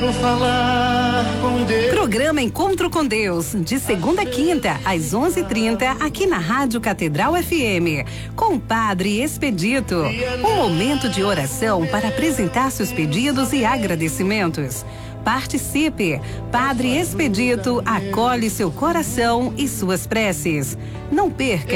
Falar com Deus. Programa Encontro com Deus, de segunda a quinta, às 11h30, aqui na Rádio Catedral FM, com o Padre Expedito. Um momento de oração para apresentar seus pedidos e agradecimentos. Participe! Padre Expedito acolhe seu coração e suas preces. Não perca